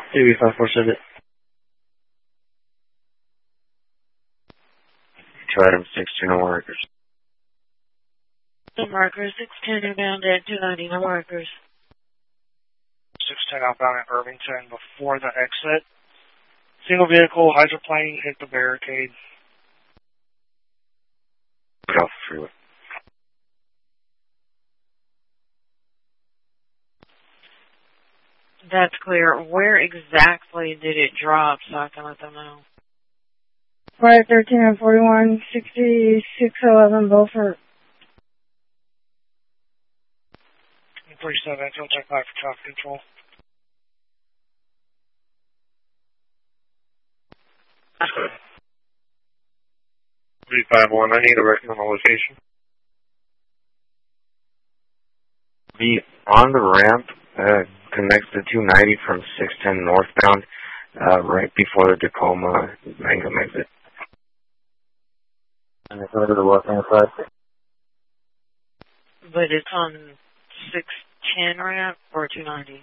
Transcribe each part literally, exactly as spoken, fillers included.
C B five four seven. Two items, six two, no markers. No markers, six ten inbound at two ninety, no markers. six ten outbound at Irvington before the exit. Single vehicle hydroplane hit the barricade. Get off the freeway. That's clear. Where exactly did it drop so I can let them know? Flight thirteen and forty-one, sixty-six eleven, Beaufort. forty-seven, field check back for traffic control. three five one, I need a record on the location. Be on the ramp, uh, connects to two ninety from six ten northbound, uh, right before the Tacoma Mangum exit. And it's over the left-hand side. But it's on six ten ramp or two ninety?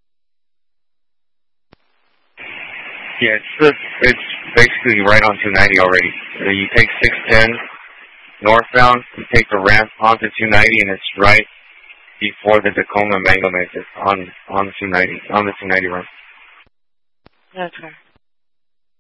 Yeah, it's the, it's basically right on two ninety already. So you take six ten northbound, you take the ramp onto two ninety, and it's right before the Tacoma Mangum exit on on two ninety on the two ninety ramp. That's right.